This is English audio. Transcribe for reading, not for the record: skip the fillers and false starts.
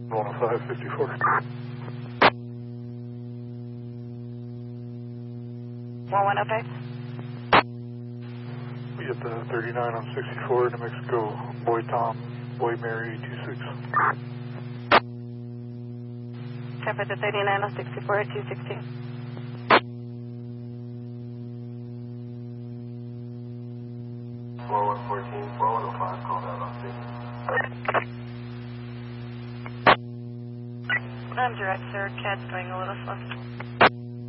10554. 1105. We get the 39 on 64 New Mexico, Boy Tom, Boy Mary 26. Copy the 39 on 64 at 216. Four 4105, call that on I'm direct, sir. CAD's going a little slow.